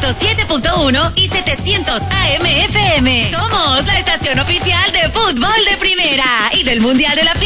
107.1 y 700 AM FM. Somos la estación oficial de fútbol de Primera y del Mundial de la FIFA.